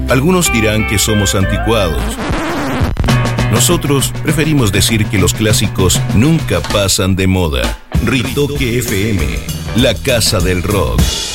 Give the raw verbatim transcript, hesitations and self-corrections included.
Algunos dirán que somos anticuados. Nosotros preferimos decir que los clásicos nunca pasan de moda. Ritoque F M, la casa del rock.